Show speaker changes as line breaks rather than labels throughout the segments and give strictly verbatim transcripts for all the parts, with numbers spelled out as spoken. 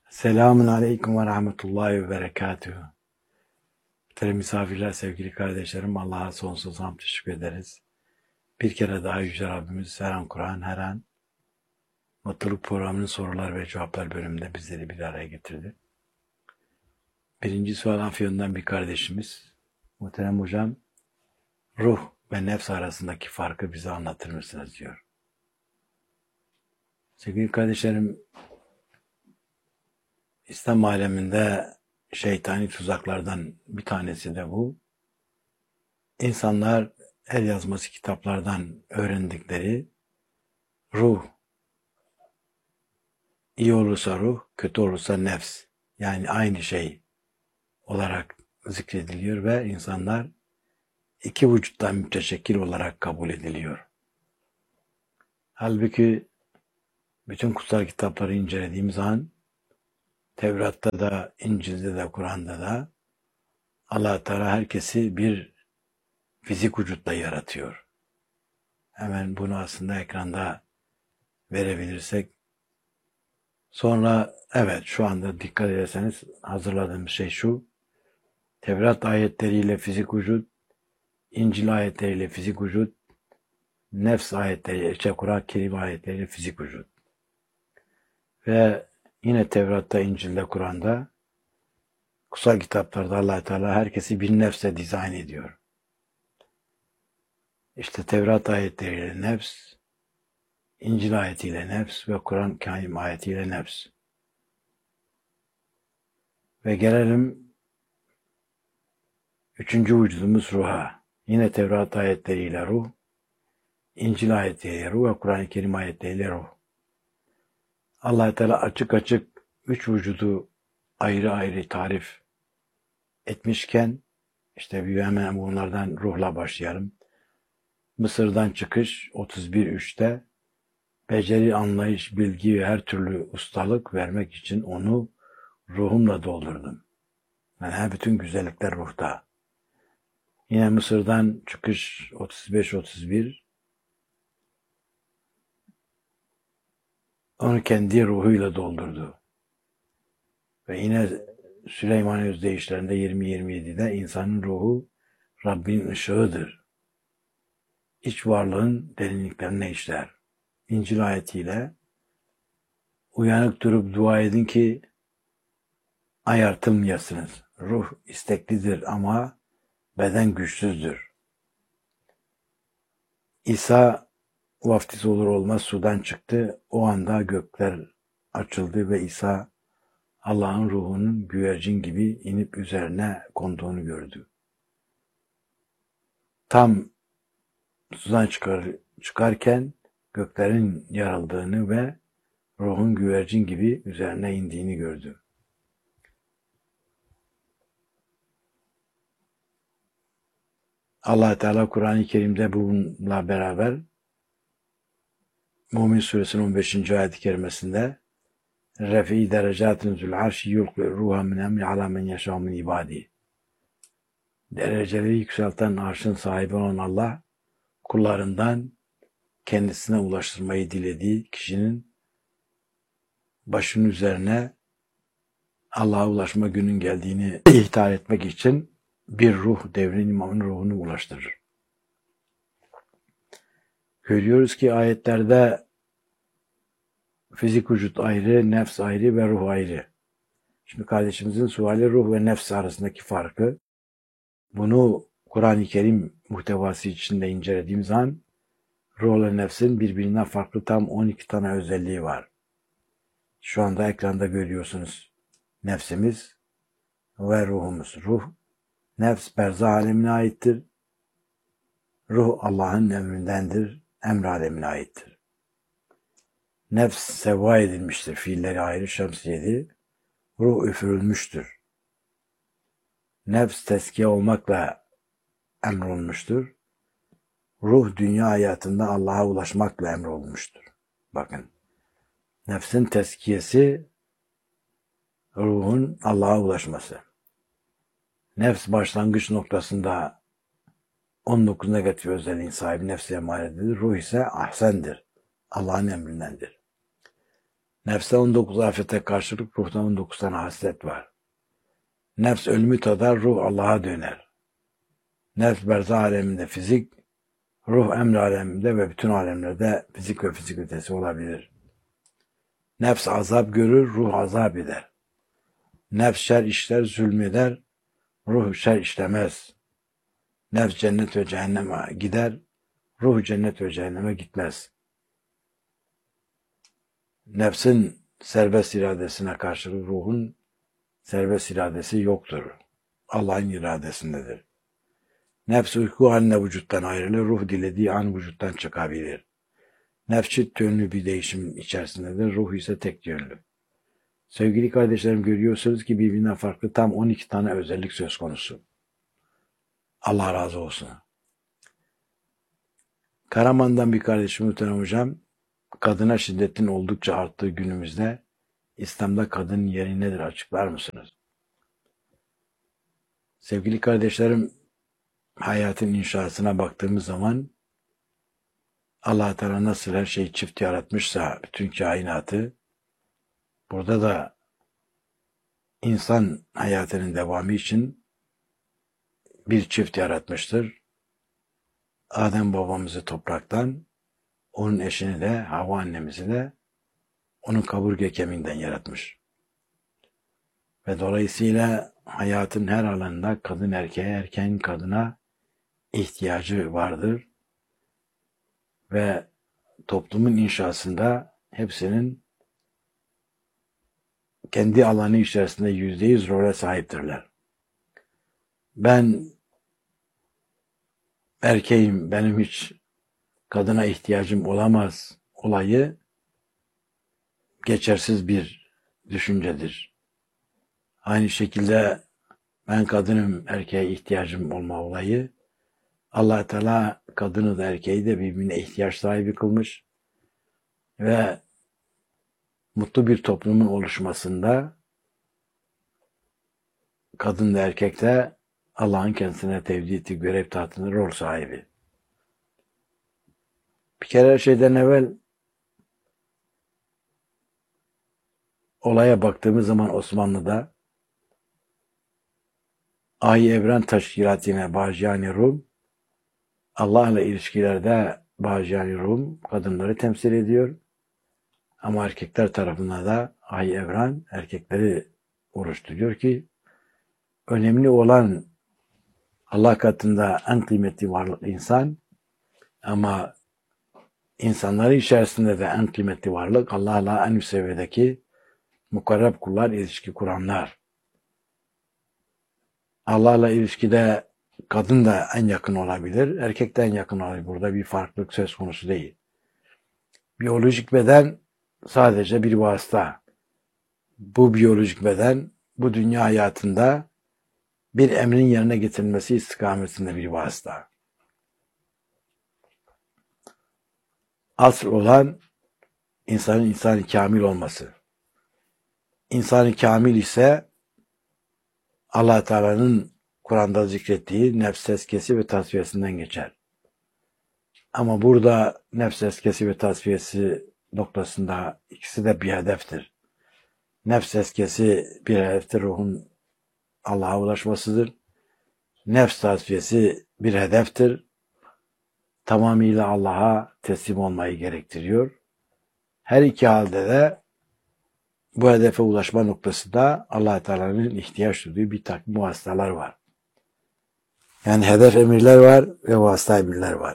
Selamun Aleyküm ve Rahmetullahi ve Berekatühü. Muhterem misafirler, sevgili kardeşlerim, Allah'a sonsuz hamd teşekkür ederiz. Bir kere daha Yüce Rabbimiz her an Kur'an, her an Mutluluk Programı'nın sorular ve cevaplar bölümünde bizleri bir araya getirdi. Birinci sual Afyon'dan bir kardeşimiz. Muhterem hocam, ruh ve nefs arasındaki farkı bize anlatır mısınız diyor. Sevgili kardeşlerim, İslam aleminde şeytani tuzaklardan bir tanesi de bu. İnsanlar el yazması kitaplardan öğrendikleri ruh, iyi olursa ruh, kötü olursa nefs, yani aynı şey olarak zikrediliyor ve insanlar iki vücuttan müteşekkil olarak kabul ediliyor. Halbuki bütün kutsal kitapları incelediğimiz an Tevrat'ta da, İncil'de de, Kur'an'da da Allah Teala herkesi bir fizik vücutla yaratıyor. Hemen bunu aslında ekranda verebilirsek. Sonra evet, şu anda dikkat ederseniz hazırladığım şey şu. Tevrat ayetleriyle fizik vücut, İncil ayetleriyle fizik vücut, nefs ayetleriyle, işte Kur'an-ı Kerim ayetleriyle fizik vücut. Ve yine Tevrat'ta, İncil'de, Kur'an'da, kutsal kitaplarda Allah Teala herkesi bir nefse dizayn ediyor. İşte Tevrat ayetleriyle nefs, İncil ayetiyle nefs ve Kur'an-ı Kerim ayetiyle nefs. Ve gelelim üçüncü vücudumuz ruha. Yine Tevrat ayetleriyle ruh, İncil ayetleriyle ruh ve Kur'an-ı Kerim ayetleriyle ruh. Allah Teala açık açık üç vücudu ayrı ayrı tarif etmişken, işte bir hemen bunlardan ruhla başlayalım. Mısır'dan çıkış otuz bir üçte beceri, anlayış, bilgi ve her türlü ustalık vermek için onu ruhumla doldurdum. Yani bütün güzellikler ruhta. Yine Mısır'dan çıkış otuz beş otuz bir onu kendi ruhuyla doldurdu. Ve yine Süleyman Özdeyişlerinde yirmi yirmi yedide insanın ruhu Rabbin ışığıdır. İç varlığın derinliklerine işler. İncil ayetiyle uyanık durup dua edin ki ayartılmayasınız. Ruh isteklidir ama beden güçsüzdür. İsa vaftiz olur olmaz sudan çıktı. O anda gökler açıldı ve İsa Allah'ın ruhunun güvercin gibi inip üzerine konduğunu gördü. Tam sudan çıkar, çıkarken göklerin yarıldığını ve ruhun güvercin gibi üzerine indiğini gördü. Allah Teala Kur'an-ı Kerim'de bununla beraber Mümin Suresinin on beşinci ayet-i kerimesinde Refi derecatin zül arşi yulqi ruha min emri ala men yeşâ min ibâdi. Dereceleri yükselten arşın sahibi olan Allah, kullarından kendisine ulaştırmayı dilediği kişinin başının üzerine Allah'a ulaşma günün geldiğini ihtar etmek için bir ruh devrin imamın ruhunu ulaştırır. Görüyoruz ki ayetlerde fizik vücut ayrı, nefs ayrı ve ruh ayrı. Şimdi kardeşimizin suali ruh ve nefs arasındaki farkı. Bunu Kur'an-ı Kerim muhtevası içinde incelediğim zaman ruh ile nefsin birbirinden farklı tam on iki tane özelliği var. Şu anda ekranda görüyorsunuz nefsimiz ve ruhumuz. Ruh, nefs berzah alemine aittir. Ruh Allah'ın emrindendir, emr alemine aittir. Nefs sevva edilmiştir, fiilleri ayrı şemsiyeli. Ruh üfürülmüştür. Nefs teskiye olmakla emrolmuştur. Ruh dünya hayatında Allah'a ulaşmakla emrolmuştur. Bakın, nefsin teskiyesi, ruhun Allah'a ulaşması. Nefs başlangıç noktasında on dokuz negatif özelliğin sahibi nefse emaredir. Ruh ise ahsendir. Allah'ın emrindendir. Nefste on dokuz afete karşılık ruhta on dokuz tane haslet var. Nefs ölümü tadar, ruh Allah'a döner. Nefs berzah aleminde fizik, ruh emr aleminde ve bütün alemlerde fizik ve fizik ötesi olabilir. Nefs azap görür, ruh azap eder. Nefs şer işler, zulmeder, ruh şer işlemez. Nefs cennet ve cehenneme gider, ruh cennet ve cehenneme gitmez. Nefsin serbest iradesine karşılık ruhun serbest iradesi yoktur. Allah'ın iradesindedir. Nefs uyku haline vücuttan ayrılır, ruh dilediği an vücuttan çıkabilir. Nefs çift yönlü bir değişim içerisindedir, ruh ise tek yönlü. Sevgili kardeşlerim, görüyorsunuz ki birbirinden farklı tam on iki tane özellik söz konusu. Allah razı olsun. Karaman'dan bir kardeşim muhterem hocam, kadına şiddetin oldukça arttığı günümüzde İslam'da kadının yeri nedir açıklar mısınız? Sevgili kardeşlerim, hayatın inşasına baktığımız zaman Allah Teala nasıl her şeyi çift yaratmışsa bütün kainatı, burada da insan hayatının devamı için bir çift yaratmıştır. Adem babamızı topraktan, onun eşini de Havva annemizi de onun kaburga kemiğinden yaratmış. Ve dolayısıyla hayatın her alanında kadın erkeğe, erkeğin kadına ihtiyacı vardır. Ve toplumun inşasında hepsinin kendi alanı içerisinde yüzde yüz role sahiptirler. Ben erkeğim, benim hiç kadına ihtiyacım olamaz olayı geçersiz bir düşüncedir. Aynı şekilde ben kadınım, erkeğe ihtiyacım olma olayı, Allah Teala kadını da erkeği de birbirine ihtiyaç sahibi kılmış ve mutlu bir toplumun oluşmasında kadın da erkek de Allah'ın kendisine tevdi ettiği görev tahtında rol sahibi. Bir kere her şeyden evvel olaya baktığımız zaman Osmanlı'da Ay Evren Teşkilatı'na Bacı-i Rum, Allah'la ilişkilerde Bacı-i Rum kadınları temsil ediyor. Ama erkekler tarafından da Ay Evren erkekleri oluşturuyor ki önemli olan Allah katında en kıymetli varlık insan, ama insanların içerisinde de en kıymetli varlık Allah'la en üst seviyedeki mukarreb kullar, ilişki kuranlar. Allah'la ilişkide kadın da en yakın olabilir, erkek de en yakın olabilir. Burada bir farklılık söz konusu değil. Biyolojik beden sadece bir vasıta. Bu biyolojik beden bu dünya hayatında bir emrin yerine getirilmesi istikametinde bir vasıta. Asıl olan insanın insan-ı kamil olması. İnsan-ı kamil ise Allah Teala'nın Kur'an'da zikrettiği nefs tezkiyesi ve tasfiyesinden geçer. Ama burada nefs tezkiyesi ve tasfiyesi noktasında ikisi de bir hedeftir. Nefs tezkiyesi bir hedeftir, ruhun Allah'a ulaşmasıdır. Nefs tasfiyesi bir hedeftir, tamamıyla Allah'a teslim olmayı gerektiriyor. Her iki halde de bu hedefe ulaşma noktasında Allah Teala'nın ihtiyaç duyduğu bir takım vasıtalar var. Yani hedef emirler var ve vasıta emirler var.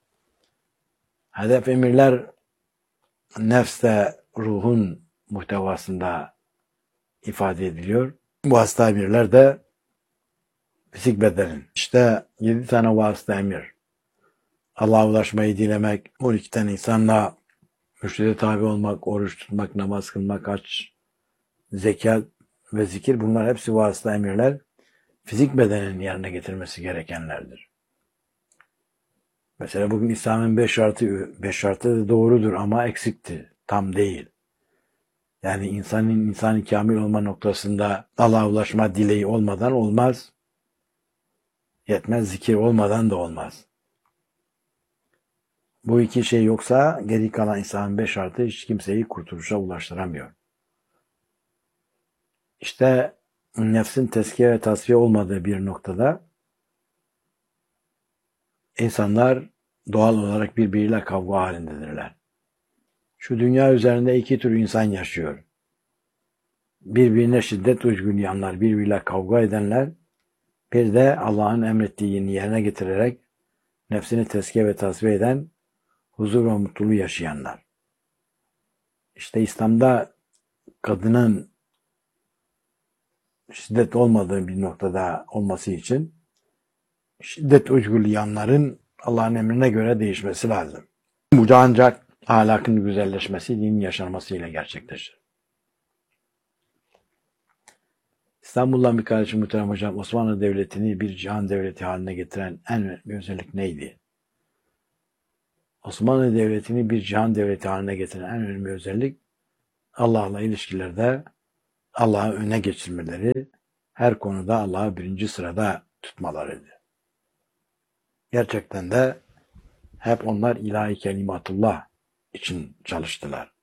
Hedef emirler nefste ruhun muhtevasında ifade ediliyor. Vasıta emirler de fizik bedenin. İşte yedi tane vasıta emir. Allah'a ulaşmayı dilemek, on iki tane insanla mürşide tabi olmak, oruç tutmak, namaz kılmak, hac, zekat ve zikir, bunlar hepsi vasıta emirler. Fizik bedenin yerine getirmesi gerekenlerdir. Mesela bugün İslam'ın beş şartı, beş şartı da doğrudur ama eksikti, tam değil. Yani insanın insanı kamil olma noktasında Allah'a ulaşma dileği olmadan olmaz. Yetmez, zikir olmadan da olmaz. Bu iki şey yoksa geri kalan İsa'nın beş şartı hiç kimseyi kurtuluşa ulaştıramıyor. İşte nefsin tezkiye ve tasfiye olmadığı bir noktada insanlar doğal olarak birbiriyle kavga halindedirler. Şu dünya üzerinde iki tür insan yaşıyor. Birbirine şiddet uygulayanlar, birbiriyle kavga edenler, bir de Allah'ın emrettiğini yerine getirerek nefsini tezkiye ve tasfiye eden, huzur ve mutluluğu yaşayanlar. İşte İslam'da kadının şiddet olmadığı bir noktada olması için şiddet uygulayanların Allah'ın emrine göre değişmesi lazım. Bu da ancak ahlakın güzelleşmesi, dinin yaşanmasıyla gerçekleşir. İstanbul'dan bir kardeşim muhterem hocam, Osmanlı Devleti'ni bir cihan devleti haline getiren en önemli özellik neydi? Osmanlı Devleti'ni bir cihan devleti haline getiren en önemli özellik Allah'la ilişkilerde Allah'ı öne geçirmeleri, her konuda Allah'ı birinci sırada tutmalarıydı. Gerçekten de hep onlar ilahi kelimatullah için çalıştılar.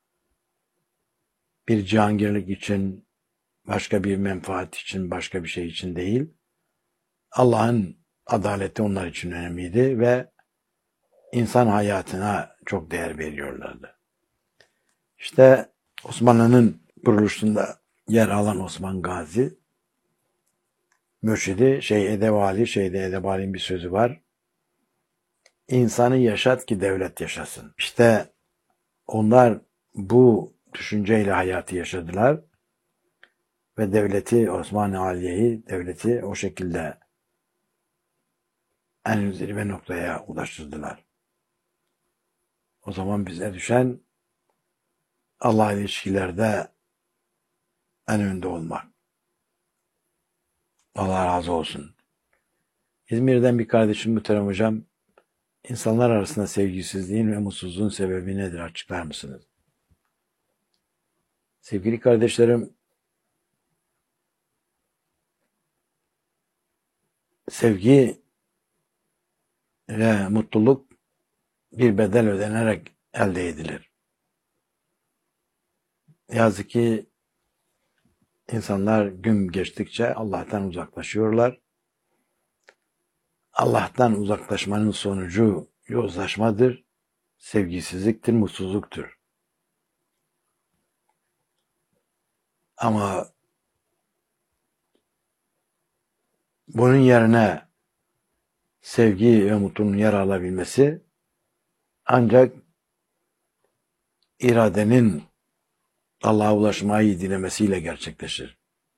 Bir cihangirlik için, başka bir menfaat için, başka bir şey için değil, Allah'ın adaleti onlar için önemliydi ve insan hayatına çok değer veriyorlardı. İşte Osmanlı'nın kuruluşunda yer alan Osman Gazi, mürşidi şey Edebali, şeyde Edebali'nin bir sözü var. İnsanı yaşat ki devlet yaşasın. İşte onlar bu düşünceyle hayatı yaşadılar ve devleti, Osmanlı Aliye'yi, devleti o şekilde en zirve noktaya ulaştırdılar. O zaman bize düşen Allah'la ilişkilerde en önde olmak. Allah razı olsun. İzmir'den bir kardeşim muhterem hocam, insanlar arasında sevgisizliğin ve mutsuzluğun sebebi nedir, açıklar mısınız? Sevgili kardeşlerim, sevgi ve mutluluk bir bedel ödenerek elde edilir. Yazık ki insanlar gün geçtikçe Allah'tan uzaklaşıyorlar. Allah'tan uzaklaşmanın sonucu yozlaşmadır, sevgisizliktir, mutsuzluktur. Ama bunun yerine sevgi ve mutluluğun yer alabilmesi ancak iradenin Allah'a ulaşmayı dilemesiyle gerçekleşir.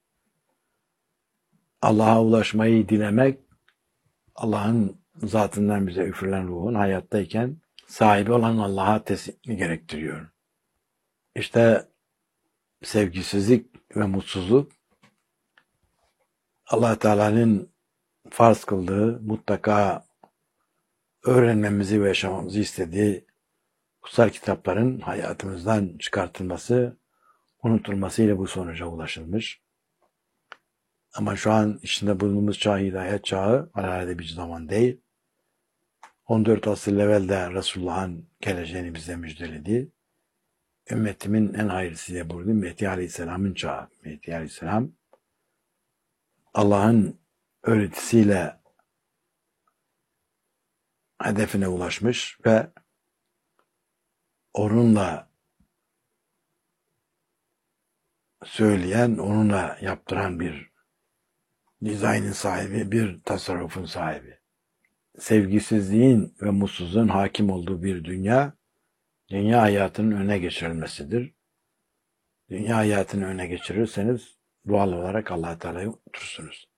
Allah'a ulaşmayı dilemek, Allah'ın zatından bize üfürülen ruhun hayattayken sahibi olan Allah'a teslimi gerektiriyor. İşte sevgisizlik ve mutsuzluk Allah Teala'nın farz kıldığı, mutlaka öğrenmemizi ve yaşamamızı istediği kutsal kitapların hayatımızdan çıkartılması, unutulmasıyla bu sonuca ulaşılmış. Ama şu an içinde bulunduğumuz çağ hidayet çağı, herhalde bir zaman değil. on dört asır evvelde Resulullah'ın geleceğini bize müjdeledi. Ümmetimin en hayırlısı diye buyurdu. Mehdi Aleyhisselam'ın çağı. Mehdi Aleyhisselam Allah'ın öğretisiyle hedefine ulaşmış ve onunla söyleyen, onunla yaptıran bir dizaynın sahibi, bir tasarrufun sahibi. Sevgisizliğin ve mutsuzluğun hakim olduğu bir dünya, dünya hayatının öne geçirilmesidir. Dünya hayatını öne geçirirseniz doğal olarak Allah-u Teala'yı unutursunuz.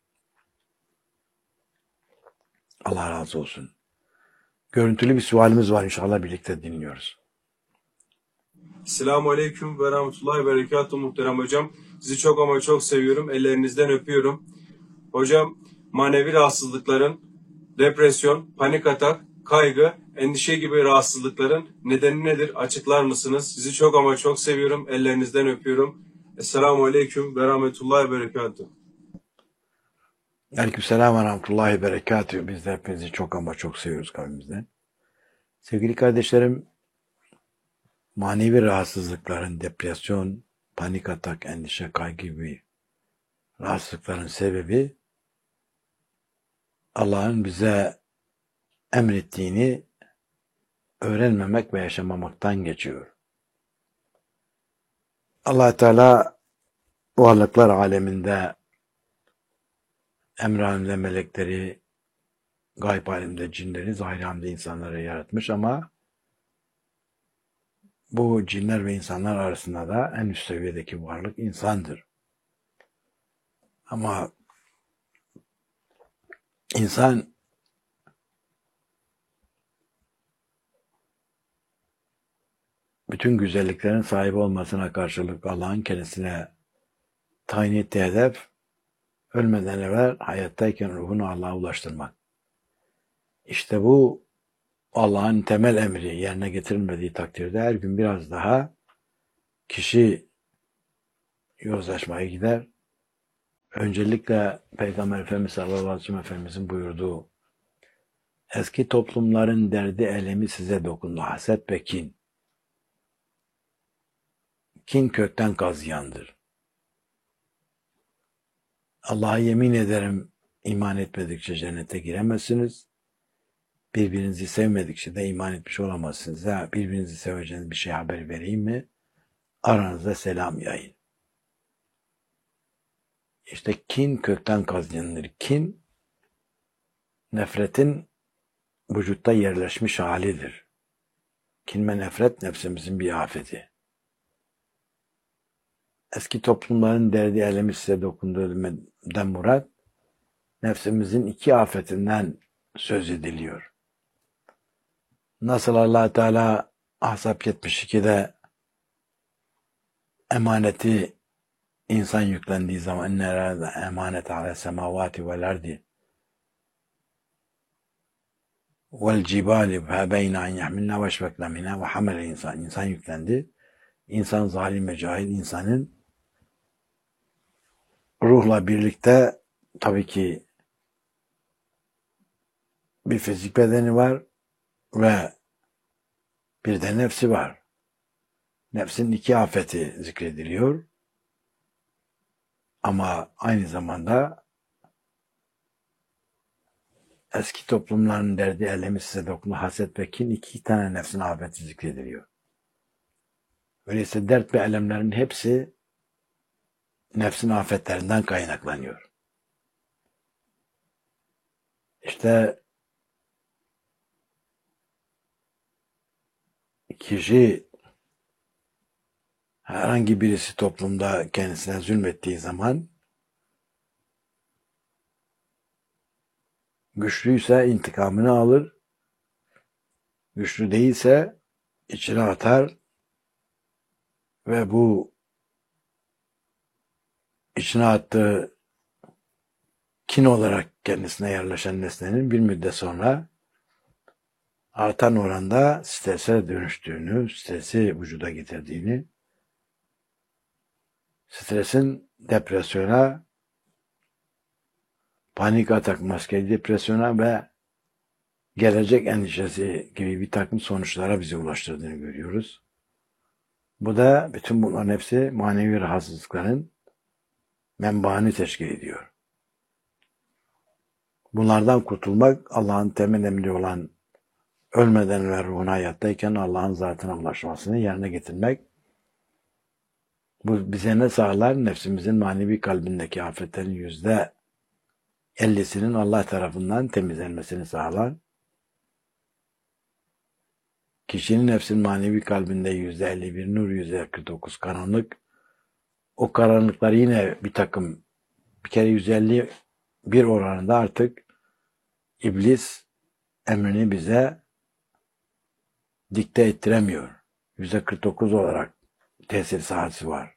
Allah razı olsun. Görüntülü bir sualimiz var, inşallah birlikte dinliyoruz.
Selamun Aleyküm ve Rahmetullahi ve Berekatuhu muhterem hocam. Sizi çok ama çok seviyorum. Ellerinizden öpüyorum. Hocam, manevi rahatsızlıkların, depresyon, panik atak, kaygı, endişe gibi rahatsızlıkların nedeni nedir? Açıklar mısınız? Sizi çok ama çok seviyorum. Ellerinizden öpüyorum. Esselamu Aleyküm ve Rahmetullahi ve Berekatuhu.
Aleykümselam ve Rahmetullahi ve Berekatuhu. Biz de hepinizi çok ama çok seviyoruz kavmimizden. Sevgili kardeşlerim, manevi rahatsızlıkların, depresyon, panik atak, endişe, kaygı gibi rahatsızlıkların sebebi Allah'ın bize emrettiğini öğrenmemek ve yaşamamaktan geçiyor. Allah Teala varlıklar aleminde emr aleminde melekleri, gayb aleminde cinleri, zahir alemde insanları yaratmış ama bu cinler ve insanlar arasında da en üst seviyedeki varlık insandır. Ama insan bütün güzelliklerin sahibi olmasına karşılık Allah'ın kendisine tayin ettiği hedef, ölmeden evvel hayattayken ruhunu Allah'a ulaştırmak. İşte bu Allah'ın temel emri yerine getirilmediği takdirde her gün biraz daha kişi yozlaşmaya gider. Öncelikle Peygamber Efendimiz sallallahu aleyhi ve sellem Efendimizin buyurduğu eski toplumların derdi elemi size dokundu, haset ve kin. Kin kökten kazıyandır. Allah'a yemin ederim iman etmedikçe cennete giremezsiniz. Birbirinizi sevmedikçe de iman etmiş olamazsınız. Ha, birbirinizi seveceğiniz bir şey haber vereyim mi? Aranızda selam yayın. İşte kin kökten kazanılır. Kin, nefretin vücutta yerleşmiş halidir. Kin ve nefret nefsimizin bir afeti. Eski toplumların derdi elemi size dokunduğundan murat, nefsimizin iki afetinden söz ediliyor. Nasıl Allah Teala Ahzab yetmiş ikide emaneti insan yüklendiği zaman inne erâde emanet ala semavati vel ardi vel cibali febeyne en yahmilna ve şvekna minha ve hamele insan. İnsan yüklendi. İnsan zalim ve cahil, insanın ruhla birlikte tabii ki bir fizik bedeni var ve bir de nefsi var. Nefsin iki afeti zikrediliyor. Ama aynı zamanda eski toplumların derdi elemi size dokundu, haset ve kin, iki tane nefsin afeti zikrediliyor. Öyleyse dert ve elemlerin hepsi nefsin afetlerinden kaynaklanıyor. İşte kişi herhangi birisi toplumda kendisine zulmettiği zaman güçlüyse intikamını alır, güçlü değilse içine atar ve bu içine attığı kin olarak kendisine yerleşen nesnenin bir müddet sonra artan oranda strese dönüştüğünü, stresi vücuda getirdiğini, stresin depresyona, panik atak, maskeli depresyona ve gelecek endişesi gibi bir takım sonuçlara bizi ulaştırdığını görüyoruz. Bu da bütün bunların hepsi manevi rahatsızlıkların menbaını teşkil ediyor. Bunlardan kurtulmak, Allah'ın temel emri olan ölmeden ve ruhuna hayattayken Allah'ın zatına ulaşmasını yerine getirmek, bu bize ne sağlar? Nefsimizin manevi kalbindeki afetlerin yüzde ellisinin Allah tarafından temizlenmesini sağlar. Kişinin nefsin manevi kalbinde yüzde elli bir nur, yüzde kırk dokuz karanlık. O karanlıklar yine bir takım, bir kere yüzde elli bir oranında artık iblis emrini bize dikte ettiremiyor. yüzde kırk dokuz olarak tesir sahası var.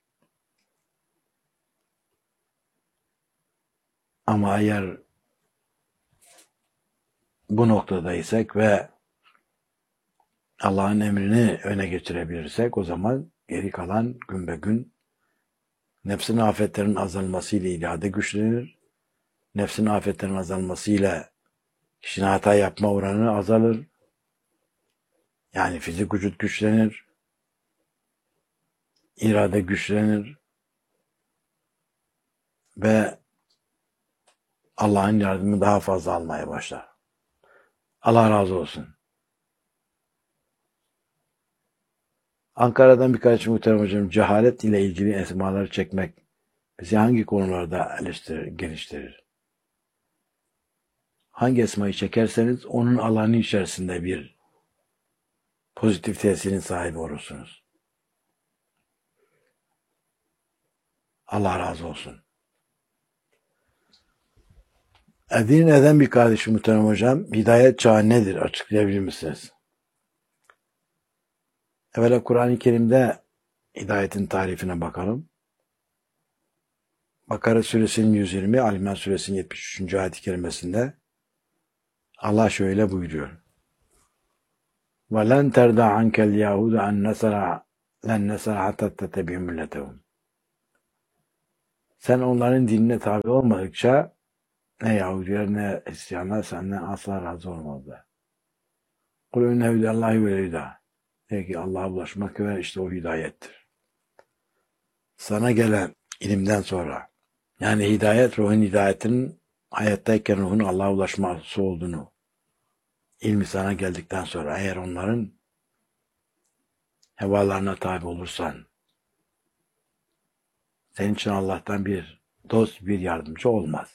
Ama eğer bu noktadaysak ve Allah'ın emrini öne geçirebilirsek, o zaman geri kalan gün be gün nefsin afetlerin azalmasıyla irade güçlenir. Nefsin afetlerin azalmasıyla kişinin hata yapma oranı azalır. Yani fizik vücut güçlenir, irade güçlenir ve Allah'ın yardımını daha fazla almaya başlar. Allah razı olsun. Ankara'dan birkaç muhterem hocam, cehalet ile ilgili esmaları çekmek bizi hangi konularda eleştirir, geliştirir? Hangi esmayı çekerseniz onun alanı içerisinde bir pozitif tesirin sahibi olursunuz. Allah razı olsun. Edirne'den bir kardeşim muhterem hocam, hidayet çağı nedir? Açıklayabilir misiniz? Evvela Kur'an-ı Kerim'de hidayetin tarifine bakalım. Bakara suresinin yüz yirmi, Ali İmran suresinin yetmiş üçüncü ayet-i kerimesinde Allah şöyle buyuruyor. وَلَنْ تَرْضَى عَنْكَ الْيَهُودُ أَنْ نَسَرَ لَنْ نَسَرَ حَتَّى تَتَّبِعَ مِلَّتَهُمْ. Sen onların dinine tabi olmadıkça ne Yahudiler ne Hristiyanlar senden asla razı olmazlar. قُلْ اِنَّ هُدَى اللّٰهِ وَالْهُدَى. De ki Allah'a ulaşmak ve işte o hidayettir. Sana gelen ilimden sonra, yani hidayet, ruhun hidayetinin hayattayken ruhun Allah'a ulaşması olduğunu, ilmi sana geldikten sonra eğer onların hevalarına tabi olursan, senin için Allah'tan bir dost, bir yardımcı olmaz.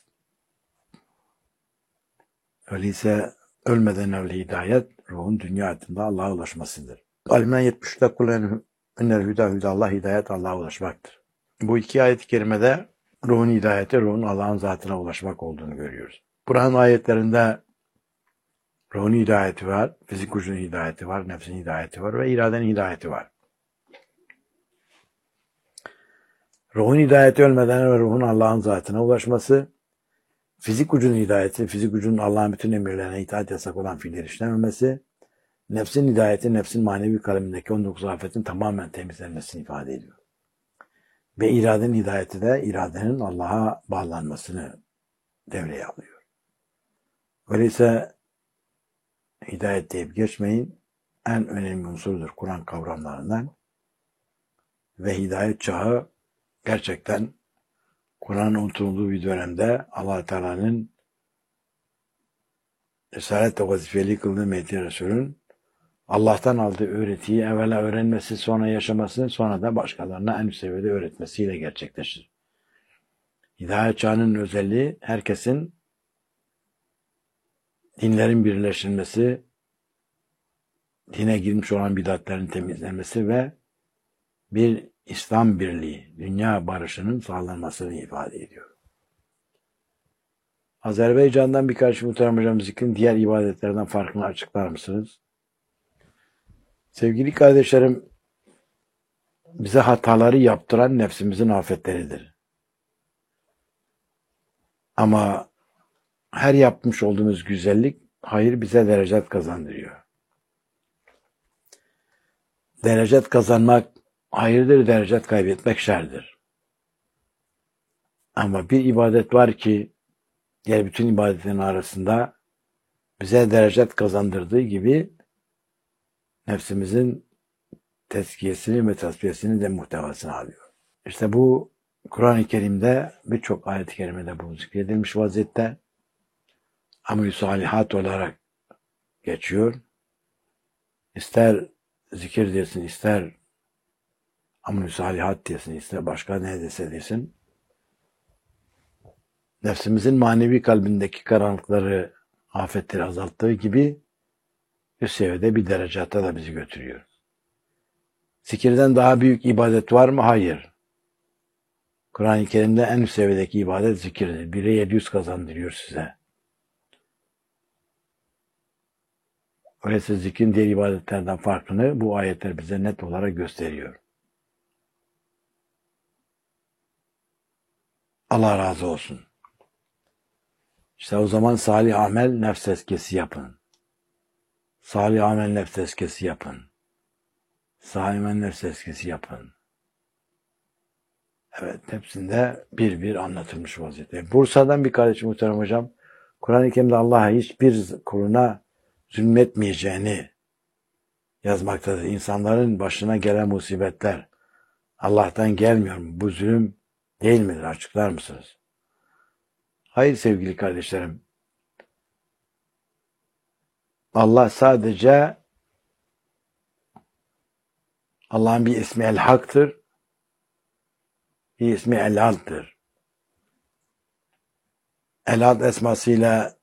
Öyleyse ölmeden evvel hidayet, ruhun dünya hayatında Allah'a ulaşmasıdır. Ali yetmiş üçte kulen ünel hüda hüda Allah, hidayet Allah'a ulaşmaktır. Bu iki ayet-i kerimede ruhun hidayeti, ruhun Allah'ın zatına ulaşmak olduğunu görüyoruz. Kur'an ayetlerinde ruhun hidayeti var, fizik gücünün hidayeti var, nefsin hidayeti var ve iradenin hidayeti var. Ruhun hidayeti ölmeden evvel ruhun Allah'ın zatına ulaşması, fizik gücünün hidayeti, fizik gücünün Allah'ın bütün emirlerine itaat yasak olan fiilleri işlememesi, nefsin hidayeti, nefsin manevi kalemindeki on dokuz afetin tamamen temizlenmesini ifade ediyor. Ve iradenin hidayeti de iradenin Allah'a bağlanmasını devreye alıyor. Öyleyse hidayet deyip geçmeyin, en önemli unsurdur Kur'an kavramlarından ve hidayet çağı gerçekten Kur'an'ın unutulduğu bir dönemde Allah Teala'nın esaret ve vazifeli kıldığı Mehdi Resul'ün Allah'tan aldığı öğretiyi evvela öğrenmesi, sonra yaşaması, sonra da başkalarına en üst seviyede öğretmesiyle gerçekleşir. Hidayet çağının özelliği herkesin dinlerin birleştirilmesi, dine girmiş olan bidatlerin temizlenmesi ve bir İslam birliği, dünya barışının sağlanmasını ifade ediyor. Azerbaycan'dan birkaç muhterem hocam, zikrin diğer ibadetlerden farkını açıklar mısınız? Sevgili kardeşlerim, bize hataları yaptıran nefsimizin afetleridir. Ama her yapmış olduğumuz güzellik, hayır bize derecet kazandırıyor. Derecet kazanmak hayırdır, derecet kaybetmek şerdir. Ama bir ibadet var ki, diğer bütün ibadetlerin arasında bize derecet kazandırdığı gibi nefsimizin tezkiyesini ve tasfiyesini de muhtevasını alıyor. İşte bu Kur'an-ı Kerim'de birçok ayet-i kerimede bu zikredilmiş vaziyette. Amel-i salihat olarak geçiyor. İster zikir desin, ister amel-i salihat desin, ister başka ne dese desin. Nefsimizin manevi kalbindeki karanlıkları, afetleri azalttığı gibi üst seviyede bir derecata da bizi götürüyor. Zikirden daha büyük ibadet var mı? Hayır. Kur'an-ı Kerim'de en üst seviyedeki ibadet zikirdir. Bire yedi yüz kazandırıyor size. Öyleyse zikrin diğer ibadetlerden farkını bu ayetler bize net olarak gösteriyor. Allah razı olsun. İşte o zaman salih amel nefs tezkiyesi yapın. Salih amel nefs tezkiyesi yapın. Salih amel nefs tezkiyesi yapın. Evet, hepsinde bir bir anlatılmış vaziyette. Bursa'dan bir kardeşim muhterem hocam, Kur'an-ı Kerim'de Allah'a hiçbir kuluna zulmetmeyeceğini, yazmaktadır. İnsanların başına gelen musibetler Allah'tan gelmiyor mu? Bu zulüm değil midir? Açıklar mısınız? Hayır sevgili kardeşlerim. Allah sadece Allah'ın bir ismi El-Hak'tır. Bir ismi El-Ad'dır. El-Ad esmasıyla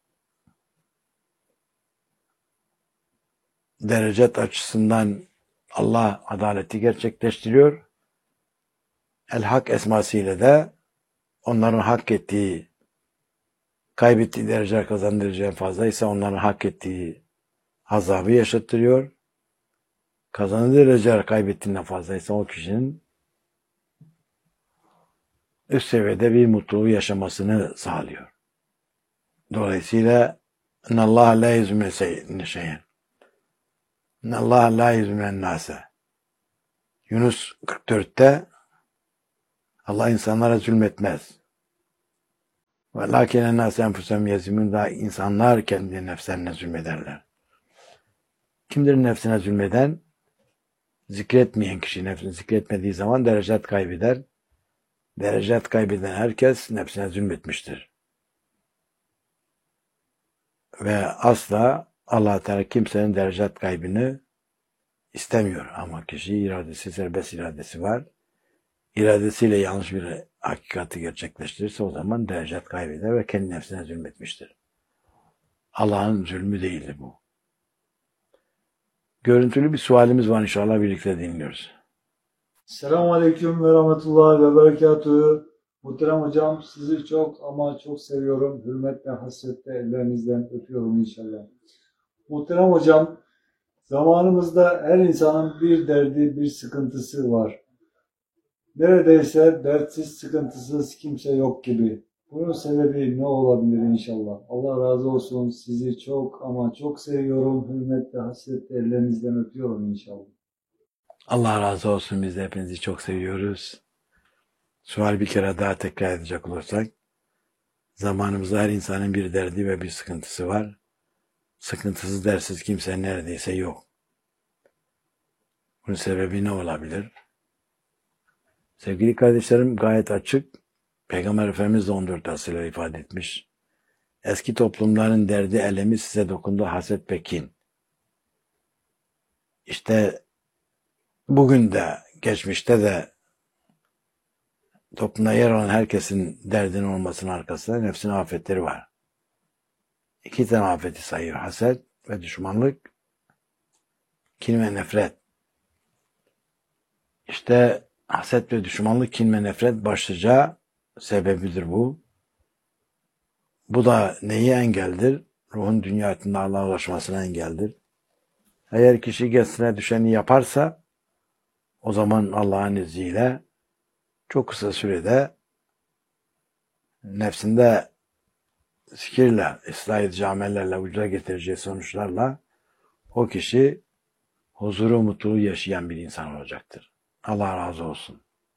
derecet açısından Allah adaleti gerçekleştiriyor. El-Hak esmasıyla da onların hak ettiği, kaybettiği dereceler kazandıracağı fazlaysa onların hak ettiği azabı yaşattırıyor. Kazandığı dereceler kaybettiğinden fazlaysa o kişinin üst seviyede bir mutluluğu yaşamasını sağlıyor. Dolayısıyla اِنَّ اللّٰهَ لَا يُزْمِنَ شَيْءٍ اِنَّ اللّٰهَ لَا يُزْمِنَ النَّاسَ Yunus kırk dörtte Allah insanlara zulmetmez. وَلَاكِنَ النَّاسَ اَنْفُسَهُمْ يَزْلِمُونَ Daha insanlar kendi nefslerine zulmederler. Kimdir nefsine zulmeden? Zikretmeyen kişi. Nefsini zikretmediği zaman derecet kaybeder. Derecet kaybeden herkes nefsine zulmetmiştir. Ve asla Allah Teala kimsenin derecet kaybını istemiyor. Ama kişi iradesi, serbest iradesi var. İradesiyle yanlış bir hakikati gerçekleştirirse o zaman derecet kaybeder ve kendi nefsine zulmetmiştir. Allah'ın zulmü değildir bu. Görüntülü bir sualimiz var, inşallah birlikte dinliyoruz.
Selamünaleyküm ve rahmetullahi ve berekatuhu. Muhterem hocam, sizi çok ama çok seviyorum. Hürmetle, hasretle ellerinizden öpüyorum inşallah. Muhterem hocam, zamanımızda her insanın bir derdi, bir sıkıntısı var. Neredeyse dertsiz, sıkıntısız kimse yok gibi. Bunun sebebi ne olabilir inşallah? Allah razı olsun. Sizi çok ama çok seviyorum. Hürmetle, hasretle ellerinizden öpüyorum inşallah.
Allah razı olsun. Biz de hepinizi çok seviyoruz. Sual bir kere daha tekrar edecek olursak, zamanımızda her insanın bir derdi ve bir sıkıntısı var. Sıkıntısız, dersiz kimse neredeyse yok. Bunun sebebi ne olabilir? Sevgili kardeşlerim, gayet açık. Peygamber Efendimiz de on dört asırla ifade etmiş. Eski toplumların derdi, elemi size dokundu, haset ve kin. İşte bugün de, geçmişte de toplumda yer alan herkesin derdinin olmasının arkasında nefsin afetleri var. İki tane afeti sayıyor. Haset ve düşmanlık, kin ve nefret. İşte haset ve düşmanlık, kin ve nefret başlıca sebebidir bu. Bu da neyi engeldir? Ruhun dünya hayatında Allah'a ulaşmasına engeldir. Eğer kişi kendisine düşeni yaparsa o zaman Allah'ın izniyle çok kısa sürede nefsinde zikirle, ıslah edici amellerle, vücuda getireceği sonuçlarla o kişi huzuru, mutluluğu yaşayan bir insan olacaktır. Allah razı olsun.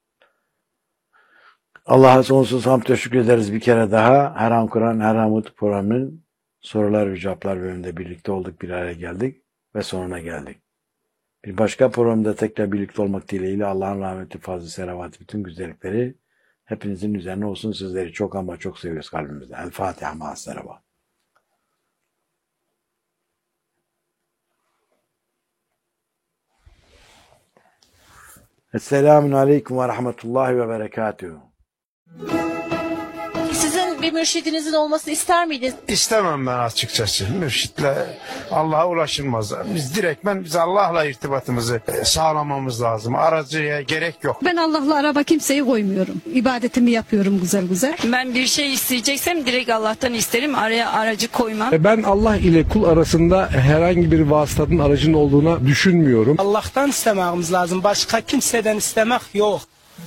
Allah'a sonsuz hamd teşekkür ederiz bir kere daha. Her an Kur'an, her an Umut programının sorular ve cevaplar bölümünde birlikte olduk, bir araya geldik ve sonuna geldik. Bir başka programda tekrar birlikte olmak dileğiyle Allah'ın rahmeti, fazlı, selavatı, bütün güzellikleri hepinizin üzerine olsun. Sizleri çok ama çok seviyoruz kalbimizde. El Fatiha ma'as-selavat. Esselamun aleyküm ve rahmetullahi ve berekatuhu.
Sizin bir mürşidinizin olmasını ister miydiniz?
İstemem ben açıkçası. Mürşitle Allah'a ulaşılmaz. Biz direktmen biz Allah'la irtibatımızı sağlamamız lazım. Aracıya gerek yok.
Ben Allah'la araba kimseyi koymuyorum. İbadetimi yapıyorum güzel güzel.
Ben bir şey isteyeceksem direkt Allah'tan isterim. Araya aracı koymam.
Ben Allah ile kul arasında herhangi bir vasıtanın, aracın olduğuna düşünmüyorum.
Allah'tan istememiz lazım. Başka kimseden istemek yok.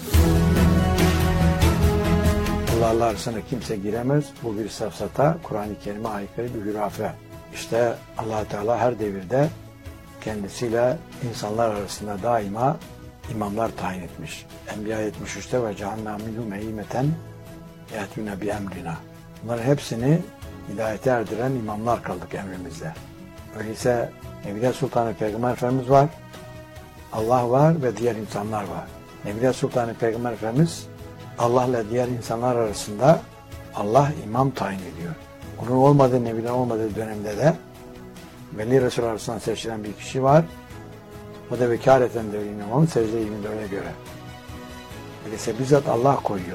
Allah arasına kimse giremez. Bu bir safsata, Kur'an-ı Kerim'e aykırı bir hürafe. İşte Allah Teala her devirde kendisiyle insanlar arasında daima imamlar tayin etmiş. Enbiya yetmiş üçte ve cehennem minhum eymeten yetûne bi emrina. Bunların hepsini hidayete erdiren imamlar kaldık emrimizde. Öyleyse Nebiler Sultanı Peygamber Efendimiz var. Allah var ve diğer insanlar var. Nebiler Sultanı Peygamber Efendimiz Allah ile diğer insanlar arasında Allah imam tayin ediyor. Onun olmadığı, nebiler olmadığı dönemde de Veli Resul arasından seçilen bir kişi var. O da vekaleten de imamın secde yirmi dörde göre. Öyleyse bizzat Allah koyuyor.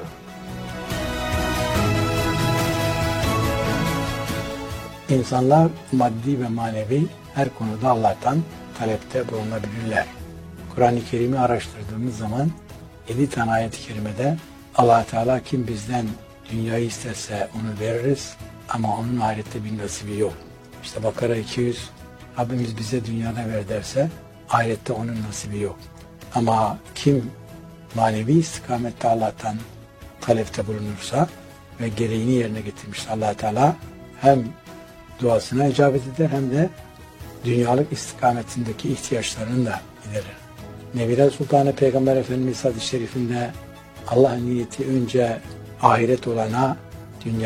İnsanlar maddi ve manevi her konuda Allah'tan talepte bulunabilirler. Kur'an-ı Kerim'i araştırdığımız zaman yedi tane ayet-i kerimede Allah Teala kim bizden dünyayı isterse onu veririz ama onun ahirette bir nasibi yok. İşte Bakara iki yüz, Rabbimiz bize dünyada ver derse ahirette onun nasibi yok. Ama kim manevi istikamette Allah'tan talepte bulunursa ve gereğini yerine getirmişse Allah Teala hem duasına icabet eder hem de dünyalık istikametindeki ihtiyaçlarını da giderir. Nebiler Sultanı Peygamber Efendimiz hadis-i şerifinde Allah'ın niyeti önce ahiret olana